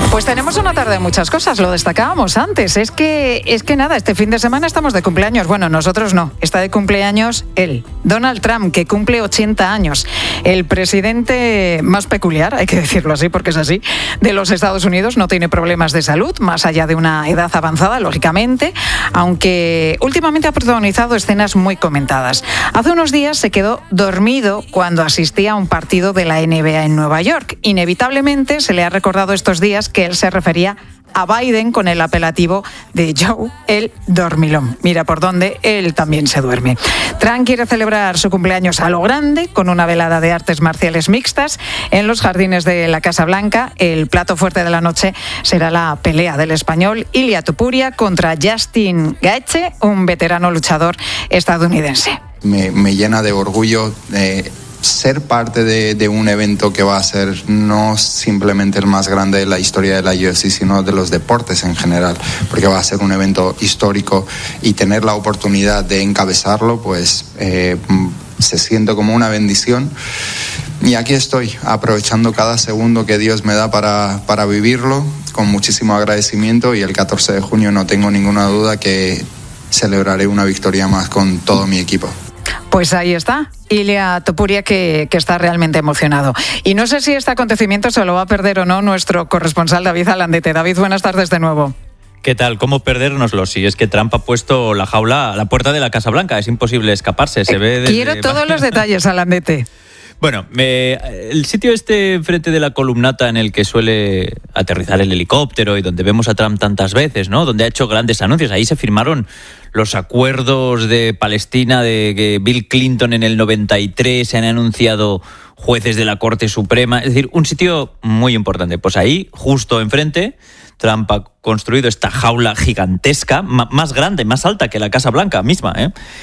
Pues tenemos una tarde de muchas cosas, lo destacábamos antes. Es que nada, este fin de semana estamos de cumpleaños. Bueno, nosotros no, está de cumpleaños él, Donald Trump, que cumple 80 años. El presidente más peculiar, hay que decirlo así porque es así, de los Estados Unidos. No tiene problemas de salud, más allá de una edad avanzada, lógicamente, aunque últimamente ha protagonizado escenas muy comentadas. Hace unos días se quedó dormido cuando asistía a un partido de la NBA en Nueva York. Inevitablemente se le ha recordado estos días que él se refería a Biden con el apelativo de Joe el dormilón. Mira por dónde él también se duerme. Trump quiere celebrar su cumpleaños a lo grande con una velada de artes marciales mixtas en los jardines de la Casa Blanca. El plato fuerte de la noche será la pelea del español Ilia Topuria contra Justin Gaethje, un veterano luchador estadounidense. Me llena de orgullo ser parte de un evento que va a ser no simplemente el más grande de la historia de la UFC, sino de los deportes en general, porque va a ser un evento histórico y tener la oportunidad de encabezarlo, pues se siente como una bendición. Y aquí estoy, aprovechando cada segundo que Dios me da para vivirlo, con muchísimo agradecimiento, y el 14 de junio no tengo ninguna duda que celebraré una victoria más con todo mi equipo. Pues ahí está, Ilia Topuria, que está realmente emocionado. Y no sé si este acontecimiento se lo va a perder o no nuestro corresponsal David Alandete. David, buenas tardes de nuevo. ¿Qué tal? ¿Cómo perdérnoslo? Si es que Trump ha puesto la jaula a la puerta de la Casa Blanca, es imposible escaparse. Se ve desde... Quiero todos los detalles, Alandete. Bueno, el sitio enfrente de la columnata en el que suele aterrizar el helicóptero y donde vemos a Trump tantas veces, ¿no? Donde ha hecho grandes anuncios. Ahí se firmaron los acuerdos de Palestina de que Bill Clinton en el 93, se han anunciado jueces de la Corte Suprema. Es decir, un sitio muy importante. Pues ahí, justo enfrente, Trump ha construido esta jaula gigantesca, más grande, más alta que la Casa Blanca misma,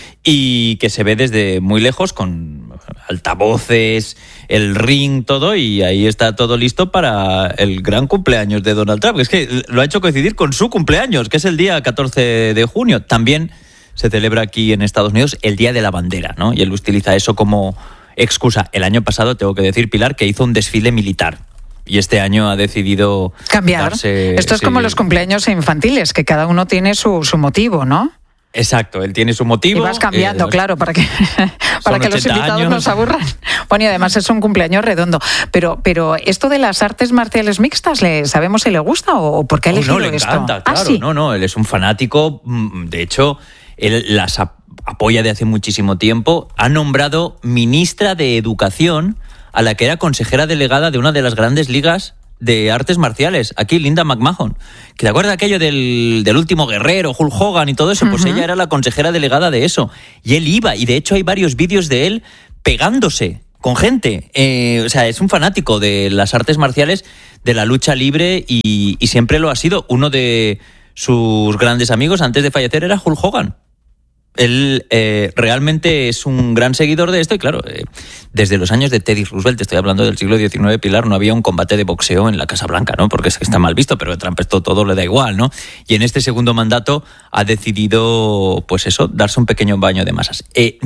y que se ve desde muy lejos con altavoces, el ring, todo, y ahí está todo listo para el gran cumpleaños de Donald Trump. Es que lo ha hecho coincidir con su cumpleaños, que es el día 14 de junio. También se celebra aquí en Estados Unidos el Día de la Bandera, ¿no? Y él utiliza eso como excusa. El año pasado, tengo que decir, Pilar, que hizo un desfile militar. Y este año ha decidido cambiar. Esto es como los cumpleaños infantiles, que cada uno tiene su motivo, ¿no? Exacto, él tiene su motivo. Y vas cambiando, claro, para que los invitados no se aburran. Bueno, y además es un cumpleaños redondo. Pero esto de las artes marciales mixtas, ¿sabemos si le gusta o por qué ha elegido esto? No, le encanta, claro. ¿Sí? No, él es un fanático. De hecho, él las apoya de hace muchísimo tiempo. Ha nombrado ministra de Educación a la que era consejera delegada de una de las grandes ligas de artes marciales, aquí Linda McMahon. ¿Que te acuerdas aquello del último guerrero, Hulk Hogan y todo eso? Pues ella era la consejera delegada de eso. Y él iba, y de hecho hay varios vídeos de él pegándose con gente. O sea, es un fanático de las artes marciales, de la lucha libre, y siempre lo ha sido. Uno de sus grandes amigos antes de fallecer era Hulk Hogan. Él realmente es un gran seguidor de esto y claro, desde los años de Teddy Roosevelt, estoy hablando del siglo XIX, Pilar, no había un combate de boxeo en la Casa Blanca, ¿no? Porque es que está mal visto, pero a Trump esto todo le da igual, ¿no? Y en este segundo mandato ha decidido, pues eso, darse un pequeño baño de masas.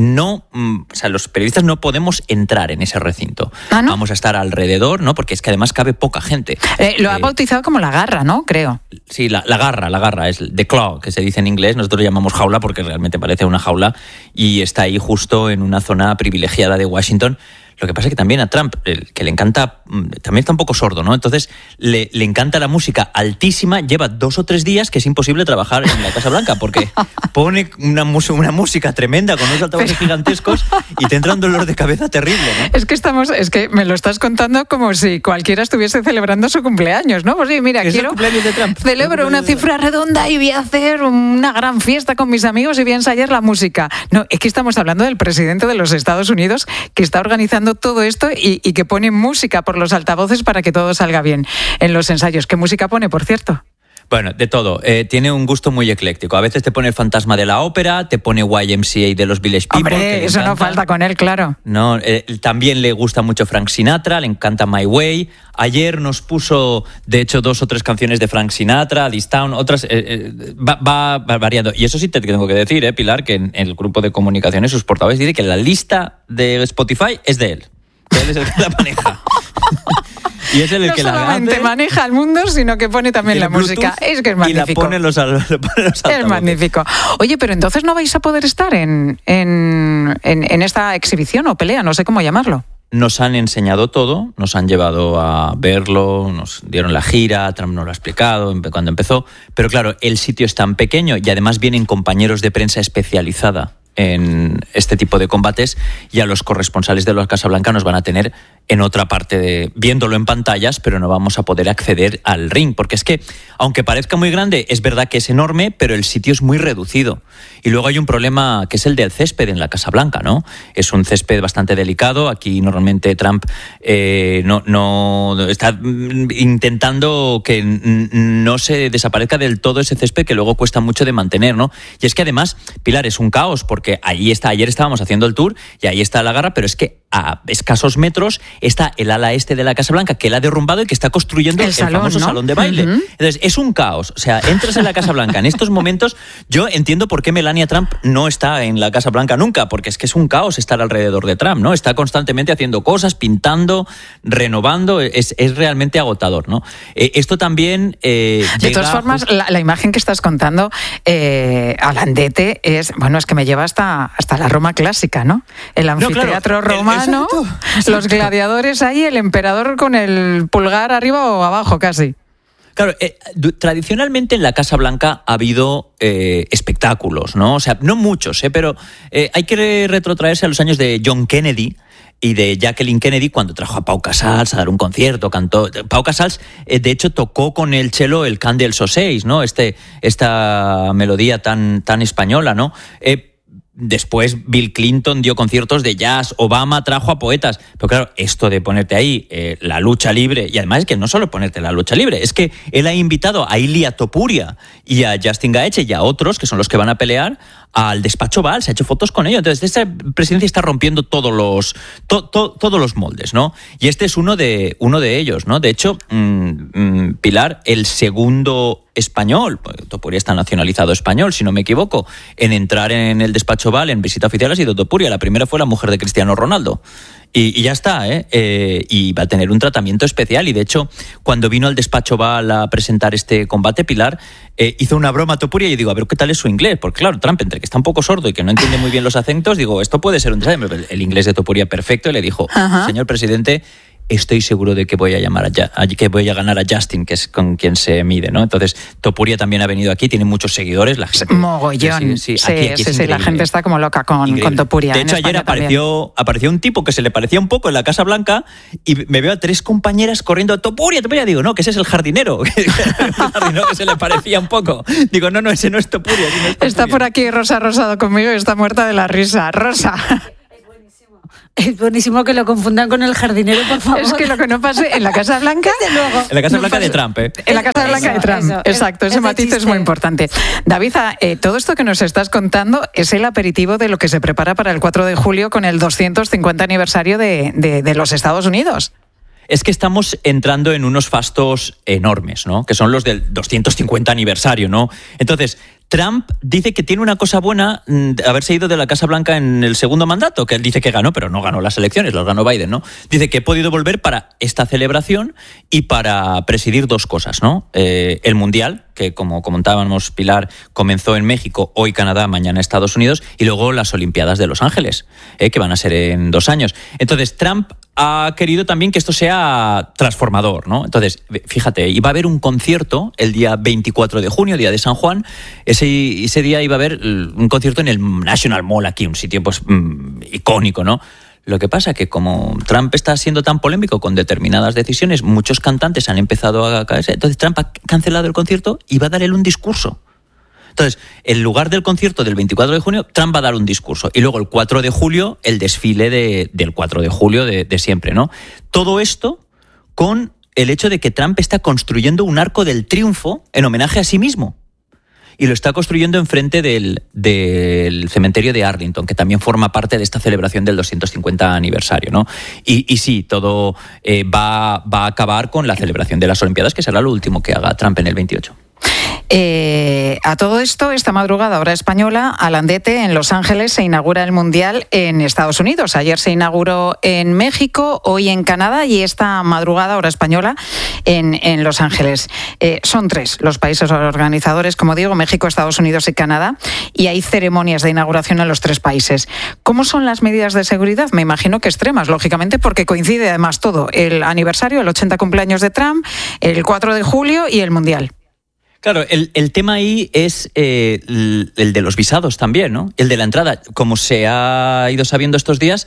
Los periodistas no podemos entrar en ese recinto. ¿Ah, no? Vamos a estar alrededor, ¿no? Porque es que además cabe poca gente. Lo ha bautizado como la garra, ¿no? Creo. Sí, la garra, es the claw, que se dice en inglés. Nosotros lo llamamos jaula porque realmente parece una jaula y está ahí justo en una zona privilegiada de Washington. Lo que pasa es que también a Trump, que le encanta, también está un poco sordo, ¿no? Entonces le encanta la música altísima. Lleva 2 o 3 días que es imposible trabajar en la Casa Blanca porque pone una música tremenda con unos altavoces gigantescos y te entra un dolor de cabeza terrible, ¿no? Es que me lo estás contando como si cualquiera estuviese celebrando su cumpleaños, ¿no? Pues sí, mira, ¿Es el cumpleaños de Trump? Celebro una cifra redonda y voy a hacer una gran fiesta con mis amigos y voy a ensayar la música. No, es que estamos hablando del presidente de los Estados Unidos que está organizando todo esto y que pone música por los altavoces para que todo salga bien en los ensayos. ¿Qué música pone, por cierto? Bueno, de todo. Tiene un gusto muy ecléctico. A veces te pone el Fantasma de la Ópera, te pone YMCA de los Village People. Hombre, eso no falta con él, claro. No, también le gusta mucho Frank Sinatra, le encanta My Way. Ayer nos puso, de hecho, 2 o 3 canciones de Frank Sinatra, This Town, otras. Va variando. Y eso sí te tengo que decir, Pilar, que en el grupo de comunicaciones sus portavoces dicen que la lista de Spotify es de él. Que él es el que la maneja. Y es el no que la solamente hace, maneja el mundo, sino que pone también la música. Es que es magnífico. Y la pone los altavoces. Es magnífico. Oye, pero entonces no vais a poder estar en esta exhibición o pelea, no sé cómo llamarlo. Nos han enseñado todo, nos han llevado a verlo, nos dieron la gira, Trump nos lo ha explicado cuando empezó, pero claro, el sitio es tan pequeño y además vienen compañeros de prensa especializada en este tipo de combates y a los corresponsales de la Casa Blanca nos van a tener en otra parte viéndolo en pantallas, pero no vamos a poder acceder al ring, porque es que, aunque parezca muy grande, es verdad que es enorme, pero el sitio es muy reducido. Y luego hay un problema que es el del césped en la Casa Blanca, ¿no? Es un césped bastante delicado. Aquí normalmente Trump no está intentando que no se desaparezca del todo ese césped que luego cuesta mucho de mantener, ¿no? Y es que además, Pilar, es un caos, porque ahí está, ayer estábamos haciendo el tour y ahí está la garra, pero es que a escasos metros está el ala este de la Casa Blanca que la ha derrumbado y que está construyendo el famoso salón de baile. Uh-huh. Entonces, es un caos. O sea, entras en la Casa Blanca en estos momentos. Yo entiendo por qué Melania Trump no está en la Casa Blanca nunca, porque es que es un caos estar alrededor de Trump, ¿no? Está constantemente haciendo cosas, pintando, renovando. Es realmente agotador, ¿no? Esto también de todas formas, la imagen que estás contando, Alandete, es que me lleva hasta la Roma clásica, ¿no? El anfiteatro romano. Exacto. Los gladiadores ahí, el emperador con el pulgar arriba o abajo casi. Claro, tradicionalmente en la Casa Blanca ha habido espectáculos, ¿no? O sea, no muchos, pero hay que retrotraerse a los años de John Kennedy y de Jacqueline Kennedy cuando trajo a Pau Casals a dar un concierto, cantó. Pau Casals, de hecho, tocó con el cello el Candle Sosseis, ¿no? Esta melodía tan española, ¿no? Después Bill Clinton dio conciertos de jazz, Obama trajo a poetas. Pero claro, esto de ponerte ahí la lucha libre, y además es que no solo ponerte la lucha libre, es que él ha invitado a Ilia Topuria y a Justin Gaethje y a otros, que son los que van a pelear, al despacho Oval, se ha hecho fotos con ellos. Entonces, esta presidencia está rompiendo todos los moldes, ¿no? Y este es uno de ellos, ¿no? De hecho, Pilar, el segundo español, Topuria está nacionalizado español, si no me equivoco, en entrar en el despacho Oval en visita oficial ha sido Topuria. La primera fue la mujer de Cristiano Ronaldo. Y ya está, y va a tener un tratamiento especial. Y de hecho, cuando vino al despacho Oval a presentar este combate, Pilar hizo una broma a Topuria y digo, a ver qué tal es su inglés. Porque claro, Trump, entre que está un poco sordo y que no entiende muy bien los acentos, digo, esto puede ser un desastre. El inglés de Topuria perfecto, y le dijo, señor presidente, estoy seguro de que voy a ganar a Justin, que es con quien se mide, ¿no? Entonces, Topuria también ha venido aquí, tiene muchos seguidores. Mogollón. Sí, la gente está como loca con Topuria. De hecho, ayer apareció un tipo que se le parecía un poco en la Casa Blanca y me veo a 3 compañeras corriendo a Topuria. Digo, no, que ese es el jardinero. El jardinero que se le parecía un poco. Digo, no, ese no es Topuria. Está por aquí Rosa Rosado conmigo y está muerta de la risa. Rosa. Es buenísimo que lo confundan con el jardinero, por favor. Es que lo que no pase en la Casa Blanca... Desde luego. En la Casa Blanca de Trump, ¿eh? En la Casa Blanca de Trump, exacto. Ese matiz es muy importante. David, todo esto que nos estás contando es el aperitivo de lo que se prepara para el 4 de julio con el 250 aniversario de los Estados Unidos. Es que estamos entrando en unos fastos enormes, ¿no? Que son los del 250 aniversario, ¿no? Entonces, Trump dice que tiene una cosa buena de haberse ido de la Casa Blanca en el segundo mandato, que él dice que ganó, pero no ganó las elecciones, las ganó Biden, ¿no? Dice que he podido volver para esta celebración y para presidir 2 cosas, ¿no? El Mundial, que como comentábamos, Pilar, comenzó en México, hoy Canadá, mañana Estados Unidos, y luego las Olimpiadas de Los Ángeles, que van a ser en 2 años. Entonces, Trump ha querido también que esto sea transformador, ¿no? Entonces, fíjate, iba a haber un concierto el día 24 de junio, día de San Juan. Ese día iba a haber un concierto en el National Mall aquí, un sitio pues icónico, ¿no? Lo que pasa que como Trump está siendo tan polémico con determinadas decisiones, muchos cantantes han empezado a caerse. Entonces Trump ha cancelado el concierto y va a dar él un discurso. Entonces, en lugar del concierto del 24 de junio, Trump va a dar un discurso. Y luego el 4 de julio, el desfile del 4 de julio de siempre, ¿no? Todo esto con el hecho de que Trump está construyendo un arco del triunfo en homenaje a sí mismo. Y lo está construyendo enfrente del cementerio de Arlington, que también forma parte de esta celebración del 250 aniversario, ¿no? Y sí, todo va a acabar con la celebración de las Olimpiadas, que será lo último que haga Trump en el 28. A todo esto, esta madrugada, hora española, a Landete, en Los Ángeles, se inaugura el Mundial en Estados Unidos. Ayer se inauguró en México, hoy en Canadá y esta madrugada, hora española, en Los Ángeles. Son 3 los países organizadores, como digo, México, Estados Unidos y Canadá, y hay ceremonias de inauguración en los 3 países. ¿Cómo son las medidas de seguridad? Me imagino que extremas, lógicamente, porque coincide además todo, el aniversario, el 80 cumpleaños de Trump, el 4 de julio y el Mundial. Claro, el tema ahí es el de los visados también, ¿no? El de la entrada. Como se ha ido sabiendo estos días,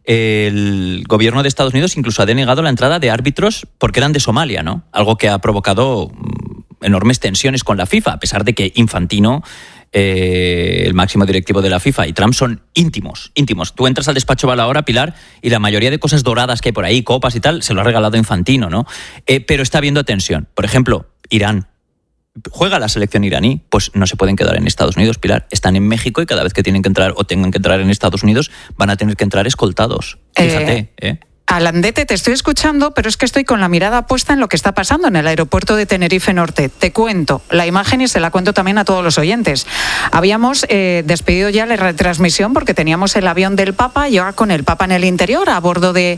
el gobierno de Estados Unidos incluso ha denegado la entrada de árbitros porque eran de Somalia, ¿no? Algo que ha provocado enormes tensiones con la FIFA, a pesar de que Infantino, el máximo directivo de la FIFA, y Trump son íntimos. Tú entras al despacho Oval ahora, Pilar, y la mayoría de cosas doradas que hay por ahí, copas y tal, se lo ha regalado Infantino, ¿no? Pero está habiendo tensión. Por ejemplo, Irán. Juega la selección iraní, pues no se pueden quedar en Estados Unidos, Pilar. Están en México y cada vez que tienen que entrar o tengan que entrar en Estados Unidos van a tener que entrar escoltados. Fíjate, Landete, te estoy escuchando, pero es que estoy con la mirada puesta en lo que está pasando en el aeropuerto de Tenerife Norte. Te cuento la imagen y se la cuento también a todos los oyentes. Habíamos despedido ya la retransmisión porque teníamos el avión del Papa, yo con el Papa en el interior, a bordo de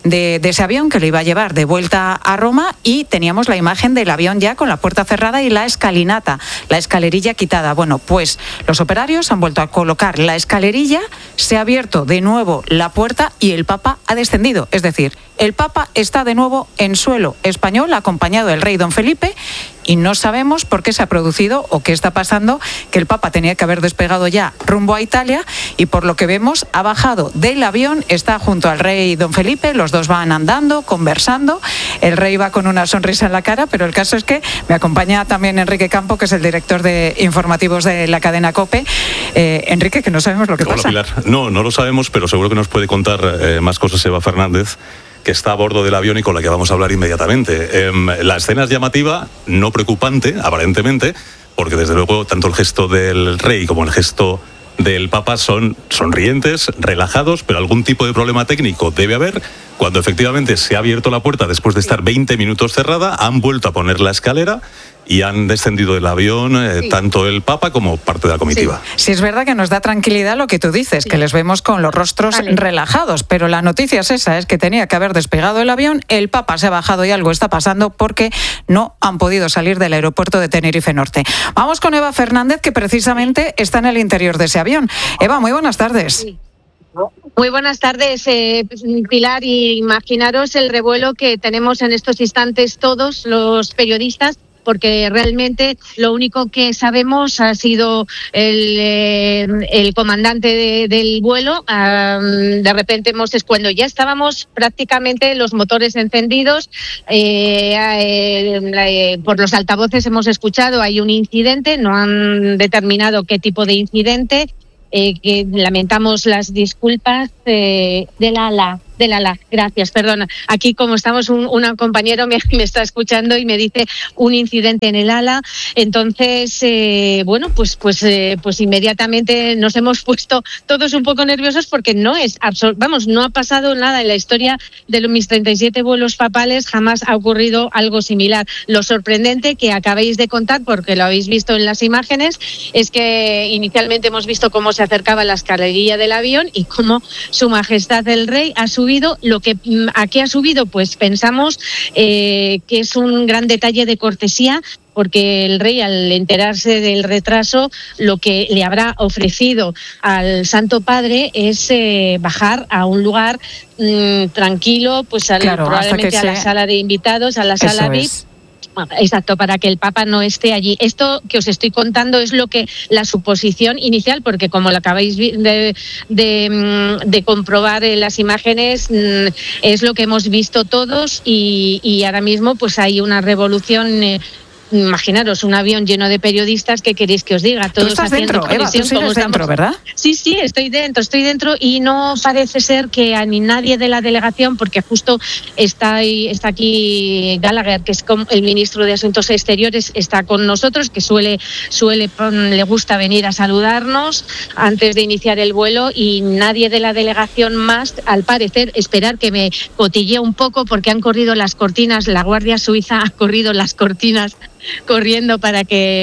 ese avión que lo iba a llevar de vuelta a Roma, y teníamos la imagen del avión ya con la puerta cerrada y la escalinata, la escalerilla quitada. Bueno, pues los operarios han vuelto a colocar la escalerilla, se ha abierto de nuevo la puerta y el Papa ha descendido. Es decir, el Papa está de nuevo en suelo español, acompañado del rey don Felipe, y no sabemos por qué se ha producido o qué está pasando, que el Papa tenía que haber despegado ya rumbo a Italia y por lo que vemos ha bajado del avión, está junto al rey don Felipe, los dos van andando, conversando, el rey va con una sonrisa en la cara, pero el caso es que me acompaña también Enrique Campo, que es el director de informativos de la cadena COPE. Enrique, que no sabemos lo que pasa. Hola, Pilar. No lo sabemos, pero seguro que nos puede contar más cosas Eva Fernández, que está a bordo del avión y con la que vamos a hablar inmediatamente. La escena es llamativa, no preocupante, aparentemente, porque desde luego tanto el gesto del rey como el gesto del Papa son sonrientes, relajados, pero algún tipo de problema técnico debe haber. Cuando efectivamente se ha abierto la puerta después de estar 20 minutos cerrada, han vuelto a poner la escalera y han descendido del avión tanto el Papa como parte de la comitiva. Sí, es verdad que nos da tranquilidad lo que tú dices, que les vemos con los rostros relajados, pero la noticia es esa, es que tenía que haber despegado el avión, el Papa se ha bajado y algo está pasando porque no han podido salir del aeropuerto de Tenerife Norte. Vamos con Eva Fernández, que precisamente está en el interior de ese avión. Eva, muy buenas tardes. Sí. Muy buenas tardes, Pilar, y imaginaros el revuelo que tenemos en estos instantes todos los periodistas, porque realmente lo único que sabemos ha sido el comandante del vuelo. De repente cuando ya estábamos prácticamente los motores encendidos, por los altavoces hemos escuchado hay un incidente, no han determinado qué tipo de incidente, que lamentamos las disculpas del ala. Gracias, perdona. Aquí, como estamos, un compañero me está escuchando y me dice un incidente en el ala. Entonces, pues inmediatamente nos hemos puesto todos un poco nerviosos porque no ha pasado nada en la historia de mis 37 vuelos papales, jamás ha ocurrido algo similar. Lo sorprendente que acabáis de contar, porque lo habéis visto en las imágenes, es que inicialmente hemos visto cómo se acercaba la escalerilla del avión y cómo Su Majestad el Rey ha subido. ¿A qué ha subido? Pues pensamos que es un gran detalle de cortesía, porque el rey, al enterarse del retraso, lo que le habrá ofrecido al Santo Padre es bajar a un lugar tranquilo, pues probablemente a la sala de invitados, a la sala VIP. Exacto, para que el Papa no esté allí. Esto que os estoy contando es la suposición inicial, porque como lo acabáis de comprobar en las imágenes, es lo que hemos visto todos y ahora mismo pues hay una revolución. Imaginaros un avión lleno de periodistas, ¿qué queréis que os diga? Todos ¿Tú estás haciendo dentro, Eva? ¿Tú sigues dentro, verdad? Sí, estoy dentro y no parece ser que a ni nadie de la delegación, porque justo está aquí Gallagher, que es el ministro de Asuntos Exteriores, está con nosotros, que le gusta venir a saludarnos antes de iniciar el vuelo, y nadie de la delegación más, al parecer, esperar que me cotillee un poco, porque han corrido las cortinas, la Guardia Suiza ha corrido las cortinas corriendo para que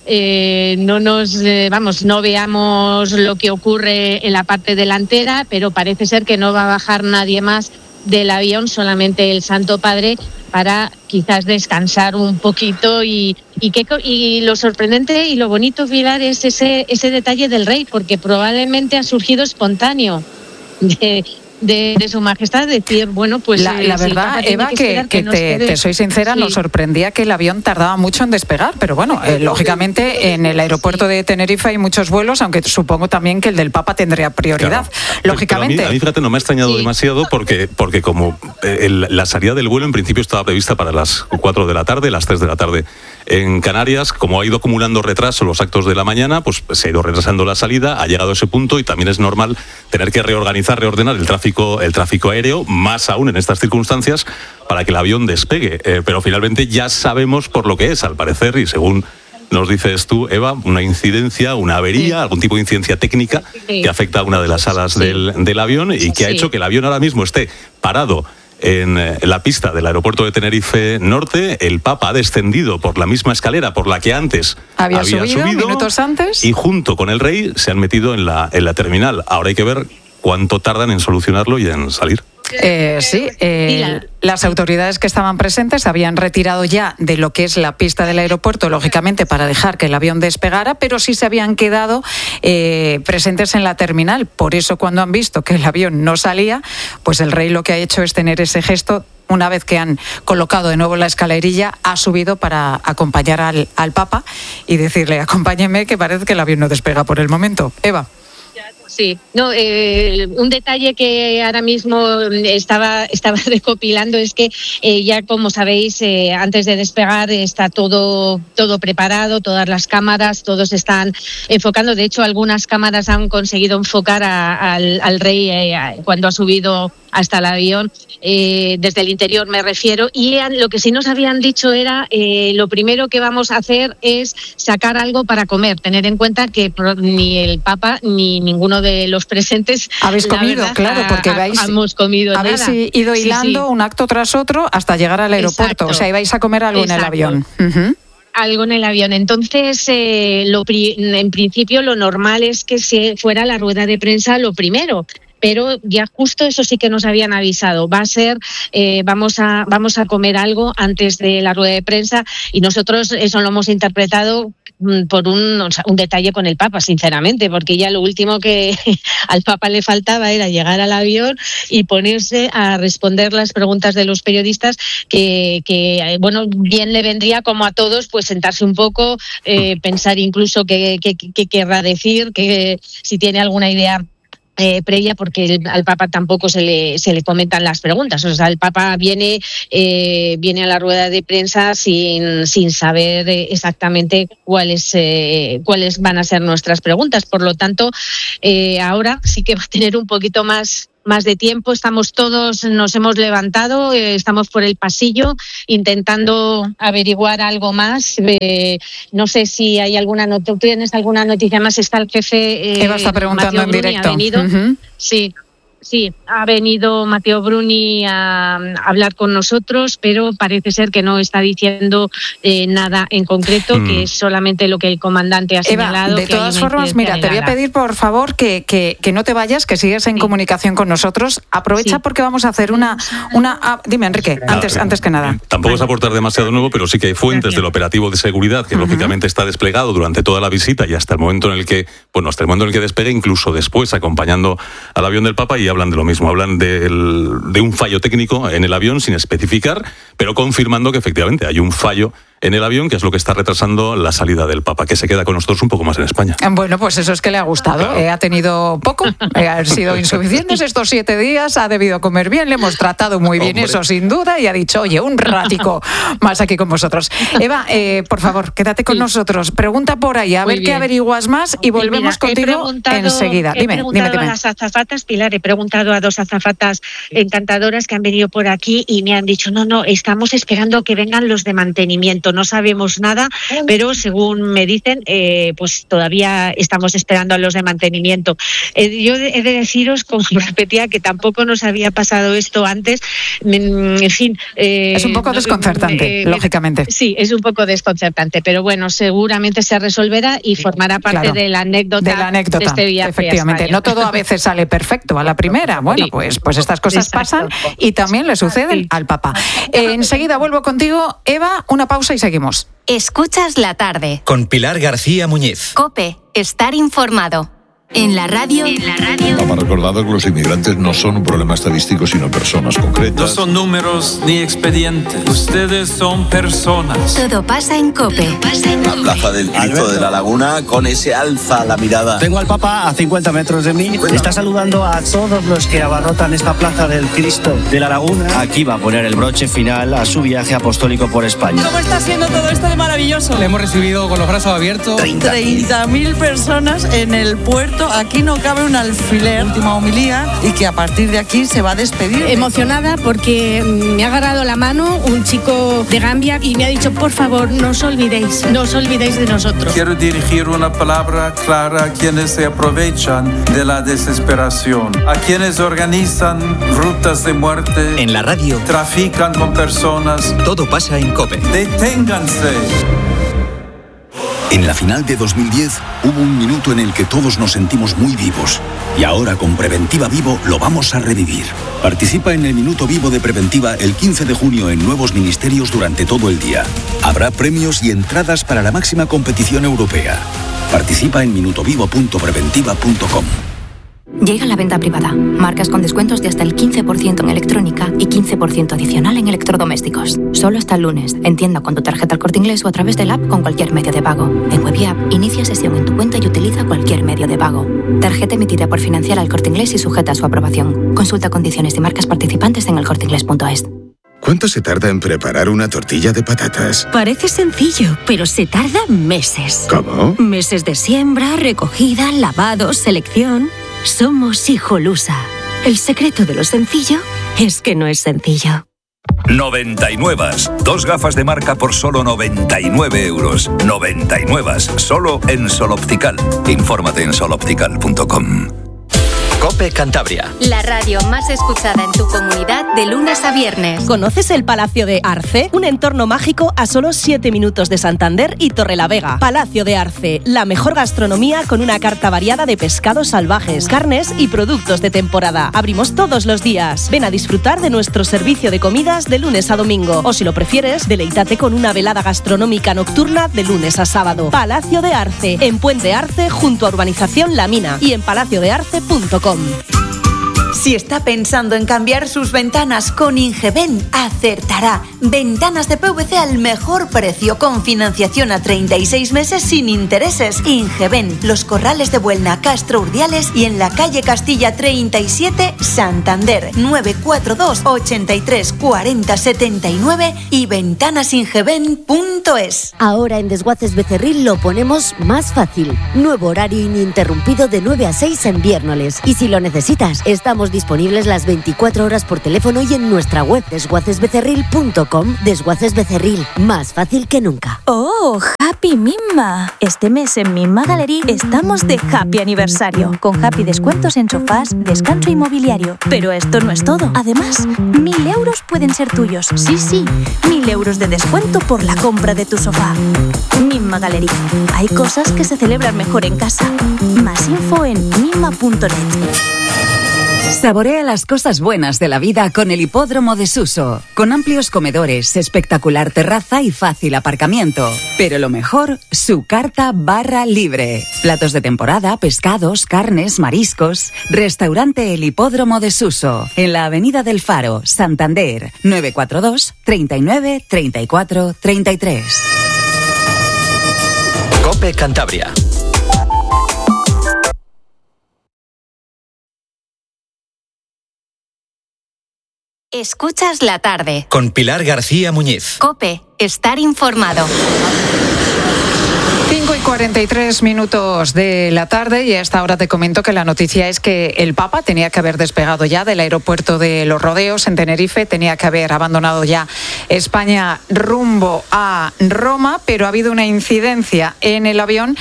no veamos lo que ocurre en la parte delantera, pero parece ser que no va a bajar nadie más del avión, solamente el Santo Padre, para quizás descansar un poquito y lo sorprendente y lo bonito, Pilar, es ese detalle del rey, porque probablemente ha surgido espontáneo de su majestad, decir, bueno, pues la verdad, Eva, que te soy sincera, sí. Nos sorprendía que el avión tardaba mucho en despegar, pero bueno, lógicamente en el aeropuerto de Tenerife hay muchos vuelos, aunque supongo también que el del Papa tendría prioridad, claro. Lógicamente. A mí, fíjate, no me ha extrañado demasiado porque como la salida del vuelo en principio estaba prevista para las 4 de la tarde, las 3 de la tarde en Canarias. Como ha ido acumulando retraso los actos de la mañana, pues se ha ido retrasando la salida, ha llegado a ese punto y también es normal tener que reordenar el tráfico aéreo, más aún en estas circunstancias, para que el avión despegue. Pero finalmente ya sabemos por lo que es, al parecer, y según nos dices tú, Eva, una incidencia, una avería, algún tipo de incidencia técnica que afecta a una de las alas del avión y que ha hecho que el avión ahora mismo esté parado en la pista del aeropuerto de Tenerife Norte. El Papa ha descendido por la misma escalera por la que antes había subido minutos antes, y junto con el rey se han metido en la terminal. Ahora hay que ver cuánto tardan en solucionarlo y en salir. Las autoridades que estaban presentes habían retirado ya de lo que es la pista del aeropuerto, lógicamente para dejar que el avión despegara, pero sí se habían quedado presentes en la terminal. Por eso, cuando han visto que el avión no salía, pues el rey lo que ha hecho es tener ese gesto. Una vez que han colocado de nuevo la escalerilla, ha subido para acompañar al Papa y decirle: acompáñeme, que parece que el avión no despega por el momento. Eva. Sí, un detalle que ahora mismo estaba recopilando es que ya, como sabéis, antes de despegar está todo preparado, todas las cámaras, todos están enfocando. De hecho, algunas cámaras han conseguido enfocar al rey cuando ha subido hasta el avión, desde el interior me refiero, y lo que sí nos habían dicho era lo primero que vamos a hacer es sacar algo para comer, tener en cuenta que ni el Papa ni ninguno de los presentes habéis comido, verdad, claro, porque hemos comido habéis nada. Ido hilando un acto tras otro hasta llegar al aeropuerto. Exacto. O sea, ibais a comer algo en el avión. Uh-huh. Algo en el avión. Entonces, en principio lo normal es que se fuera la rueda de prensa lo primero. Pero ya justo eso sí que nos habían avisado. Va a ser, vamos a comer algo antes de la rueda de prensa, y nosotros eso lo hemos interpretado por un detalle con el Papa, sinceramente, porque ya lo último que al Papa le faltaba era llegar al avión y ponerse a responder las preguntas de los periodistas, que bueno, bien le vendría, como a todos, pues sentarse un poco, pensar incluso qué querrá decir, que si tiene alguna idea previa, porque al Papa tampoco se le comentan las preguntas. O sea, el Papa viene a la rueda de prensa sin saber exactamente cuáles van a ser nuestras preguntas. Por lo tanto, ahora sí que va a tener un poquito más de tiempo. Estamos todos, nos hemos levantado, estamos por el pasillo intentando averiguar algo más. No sé si hay alguna noticia. ¿Tú tienes alguna noticia más? Está el jefe Eva está preguntando en directo. Ha venido. Uh-huh. Sí, ha venido Matteo Bruni a hablar con nosotros, pero parece ser que no está diciendo nada en concreto, que es solamente lo que el comandante ha señalado. Eva, de todas formas, mira, te voy a pedir por favor que no te vayas, que sigues en comunicación con nosotros. Aprovecha porque vamos a hacer una dime, Enrique, antes que nada. Tampoco es aportar demasiado nuevo, pero sí que hay fuentes del operativo de seguridad que lógicamente está desplegado durante toda la visita y hasta el momento en el que despegue, incluso después acompañando al avión del Papa, y hablan de lo mismo, hablan de un fallo técnico en el avión sin especificar, pero confirmando que efectivamente hay un fallo en el avión, que es lo que está retrasando la salida del Papa, que se queda con nosotros un poco más en España. Bueno, pues eso es que le ha gustado. Claro. Ha tenido poco, han sido insuficientes estos 7 días, ha debido comer bien, le hemos tratado muy bien, eso sin duda, y ha dicho, oye, un ratico más aquí con vosotros. Eva, por favor, quédate con nosotros. Pregunta por ahí, a ver qué averiguas más, y volvemos contigo enseguida. He preguntado a las azafatas, Pilar, he preguntado a 2 azafatas encantadoras que han venido por aquí y me han dicho, no, estamos esperando que vengan los de mantenimiento. momento no sabemos nada, pero según me dicen, pues todavía estamos esperando a los de mantenimiento. Yo he de deciros, como repetía, que tampoco nos había pasado esto antes. En fin. Es un poco desconcertante, lógicamente. Sí, es un poco desconcertante, pero bueno, seguramente se resolverá y formará parte de la anécdota de este viaje. Efectivamente, no todo a veces sale perfecto a la primera. Bueno, pues estas cosas pasan y también le suceden al Papa. Enseguida vuelvo contigo, Eva, una pausa y seguimos. Escuchas la tarde. Con Pilar García Muñiz. COPE, estar informado. En la radio. Vamos recordado que los inmigrantes no son un problema estadístico, sino personas concretas. No son números ni expedientes. Ustedes son personas. Todo pasa en COPE. La plaza del Cristo de la Laguna, con ese alza la mirada. Tengo al Papa a 50 metros de mí. Está saludando a todos los que abarrotan esta plaza del Cristo de la Laguna. Aquí va a poner el broche final a su viaje apostólico por España. ¿Cómo está siendo todo esto de maravilloso? Le hemos recibido con los brazos abiertos. 30.000 personas en el puerto. Aquí no cabe un alfiler. Última homilía y que a partir de aquí se va a despedir. Emocionada porque me ha agarrado la mano un chico de Gambia y me ha dicho, por favor, no os olvidéis de nosotros. Quiero dirigir una palabra clara a quienes se aprovechan de la desesperación, a quienes organizan rutas de muerte, En la radio. trafican con personas. Todo pasa en COPE. Deténganse. En la final de 2010 hubo un minuto en el que todos nos sentimos muy vivos. Y ahora con Preventiva Vivo lo vamos a revivir. Participa en el Minuto Vivo de Preventiva el 15 de junio en nuevos ministerios durante todo el día. Habrá premios y entradas para la máxima competición europea. Participa en minutovivo.preventiva.com. Llega la venta privada. Marcas con descuentos de hasta el 15% en electrónica y 15% adicional en electrodomésticos. Solo hasta el lunes. En tienda con tu tarjeta El Corte Inglés o a través del app con cualquier medio de pago. En web y app, inicia sesión en tu cuenta y utiliza cualquier medio de pago. Tarjeta emitida por Financiera El Corte Inglés y sujeta a su aprobación. Consulta condiciones y marcas participantes en elcorteinglés.es. ¿Cuánto se tarda en preparar una tortilla de patatas? Parece sencillo, pero se tarda meses. ¿Cómo? Meses de siembra, recogida, lavado, selección. Somos Hijolusa. El secreto de lo sencillo es que no es sencillo. 99. 2 gafas de marca por solo 99 euros. 99. Solo en Sol Optical. Infórmate en soloptical.com. COPE Cantabria. La radio más escuchada en tu comunidad de lunes a viernes. ¿Conoces el Palacio de Arce? Un entorno mágico a solo 7 minutos de Santander y Torrelavega. Palacio de Arce, la mejor gastronomía con una carta variada de pescados salvajes, carnes y productos de temporada. Abrimos todos los días. Ven a disfrutar de nuestro servicio de comidas de lunes a domingo. O si lo prefieres, deleítate con una velada gastronómica nocturna de lunes a sábado. Palacio de Arce, en Puente Arce, junto a Urbanización La Mina y en palaciodearce.com. Si está pensando en cambiar sus ventanas con Ingeben, acertará. Ventanas de PVC al mejor precio, con financiación a 36 meses sin intereses. Ingeben, Los Corrales de Buelna, Castro Urdiales y en la calle Castilla 37, Santander. 942 83 40 79 y ventanasingeben.es. Ahora en Desguaces Becerril lo ponemos más fácil. Nuevo horario ininterrumpido de 9 a 6 en Viérnoles. Y si lo necesitas, estamos disponibles las 24 horas por teléfono y en nuestra web desguacesbecerril.com. Desguaces Becerril, más fácil que nunca. ¡Oh, Happy Mimma! Este mes en Mimma Gallery estamos de Happy Aniversario, con Happy descuentos en sofás, descanso inmobiliario. Pero esto no es todo. Además, 1.000 euros pueden ser tuyos. Sí, 1.000 euros de descuento por la compra de tu sofá. Mimma Gallery. Hay cosas que se celebran mejor en casa. Más info en mimma.net. Saborea las cosas buenas de la vida con el Hipódromo de Suso, con amplios comedores, espectacular terraza y fácil aparcamiento. Pero lo mejor, su carta barra libre. Platos de temporada, pescados, carnes, mariscos. Restaurante El Hipódromo de Suso, en la Avenida del Faro, Santander, 942 39 34 33. COPE Cantabria. Escuchas la tarde. Con Pilar García Muñiz. COPE, estar informado. 5:43 de la tarde y a esta hora te comento que la noticia es que el Papa tenía que haber despegado ya del aeropuerto de Los Rodeos en Tenerife, tenía que haber abandonado ya España rumbo a Roma, pero ha habido una incidencia en el avión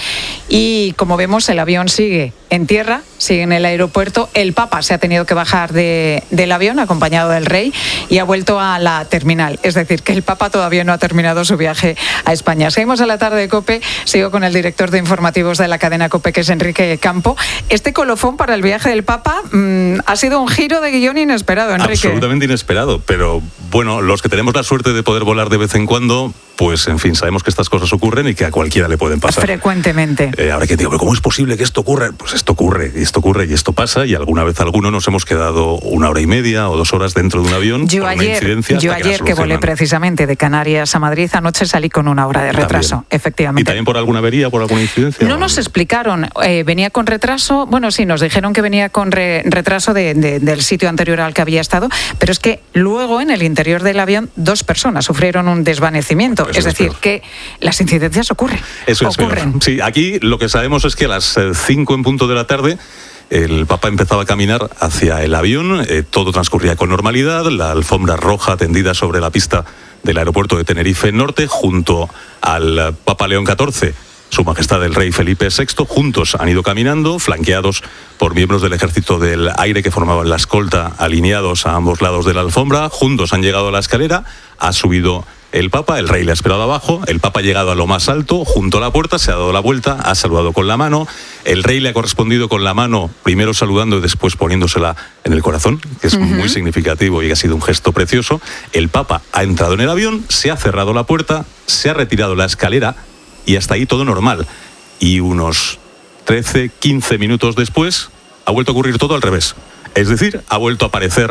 y como vemos el avión sigue en tierra, sigue en el aeropuerto. El Papa se ha tenido que bajar del avión acompañado del rey y ha vuelto a la terminal. Es decir, que el Papa todavía no ha terminado su viaje a España. Seguimos a la tarde de COPE. Sigo con el director de informativos de la cadena COPE, que es Enrique Campo. Este colofón para el viaje del Papa ha sido un giro de guión inesperado, Enrique. Absolutamente inesperado, pero bueno, los que tenemos la suerte de poder volar de vez en cuando, pues en fin, sabemos que estas cosas ocurren y que a cualquiera le pueden pasar. Frecuentemente. Ahora que digo, ¿cómo es posible que esto ocurra? Pues esto ocurre, y esto pasa, y alguna vez alguno nos hemos quedado 1 hora y media o 2 horas dentro de un avión por una incidencia. Yo ayer que volé precisamente de Canarias a Madrid, anoche salí con 1 hora de retraso, también. Efectivamente. ¿Y también por alguna avería, por alguna incidencia? No nos explicaron, venía con retraso, bueno, sí, nos dijeron que venía con retraso del sitio anterior al que había estado, pero es que luego en el interior del avión 2 personas sufrieron un desvanecimiento, es decir, que las incidencias ocurren. Eso es ocurren. Peor. Sí, aquí lo que sabemos es que a las 5 en punto de la tarde el Papa empezaba a caminar hacia el avión, todo transcurría con normalidad, la alfombra roja tendida sobre la pista del aeropuerto de Tenerife Norte, junto al Papa León XIV, Su Majestad el Rey Felipe VI, juntos han ido caminando, flanqueados por miembros del Ejército del Aire que formaban la escolta, alineados a ambos lados de la alfombra, juntos han llegado a la escalera, ha subido el Papa, el rey le ha esperado abajo, el Papa ha llegado a lo más alto, junto a la puerta, se ha dado la vuelta, ha saludado con la mano, el rey le ha correspondido con la mano, primero saludando y después poniéndosela en el corazón, que es muy significativo y ha sido un gesto precioso. El Papa ha entrado en el avión, se ha cerrado la puerta, se ha retirado la escalera y hasta ahí todo normal. Y unos 13, 15 minutos después ha vuelto a ocurrir todo al revés. Es decir, ha vuelto a aparecer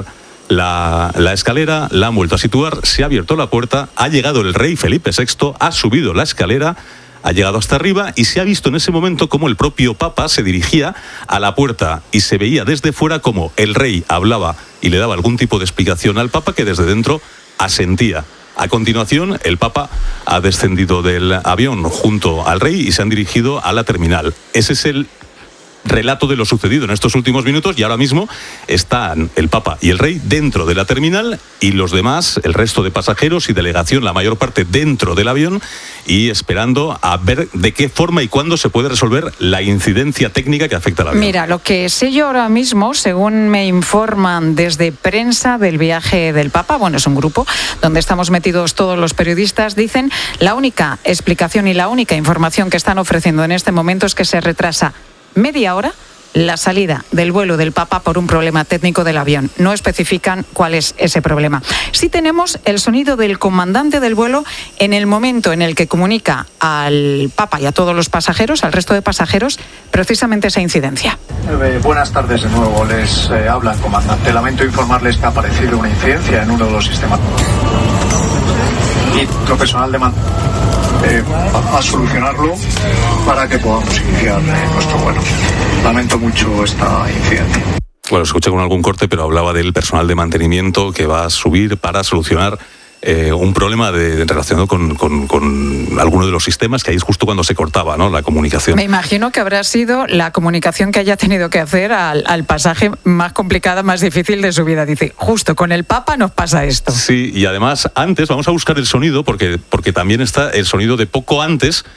la escalera, la han vuelto a situar, se ha abierto la puerta, ha llegado el rey Felipe VI, ha subido la escalera, ha llegado hasta arriba y se ha visto en ese momento como el propio Papa se dirigía a la puerta y se veía desde fuera como el rey hablaba y le daba algún tipo de explicación al Papa, que desde dentro asentía. A continuación, el Papa ha descendido del avión junto al rey y se han dirigido a la terminal. Ese es el relato de lo sucedido en estos últimos minutos y ahora mismo están el Papa y el Rey dentro de la terminal y los demás, el resto de pasajeros y delegación, la mayor parte dentro del avión y esperando a ver de qué forma y cuándo se puede resolver la incidencia técnica que afecta al avión. Mira, lo que sé yo ahora mismo, según me informan desde prensa del viaje del Papa, bueno, es un grupo donde estamos metidos todos los periodistas, dicen la única explicación y la única información que están ofreciendo en este momento es que se retrasa media hora la salida del vuelo del Papa por un problema técnico del avión. No especifican cuál es ese problema. Sí tenemos el sonido del comandante del vuelo en el momento en el que comunica al Papa y a todos los pasajeros, al resto de pasajeros, precisamente esa incidencia. Buenas tardes de nuevo, les habla el comandante. Lamento informarles que ha aparecido una incidencia en uno de los sistemas. Y nuestro personal de a solucionarlo para que podamos iniciar nuestro vuelo. Lamento mucho esta incidencia. Bueno, escuché con algún corte, pero hablaba del personal de mantenimiento que va a subir para solucionar un problema relacionado con alguno de los sistemas, que ahí es justo cuando se cortaba, ¿no?, la comunicación. Me imagino que habrá sido la comunicación que haya tenido que hacer al pasaje más complicada, más difícil de su vida. Dice, justo con el Papa nos pasa esto. Sí, y además antes, vamos a buscar el sonido, porque también está el sonido de poco antes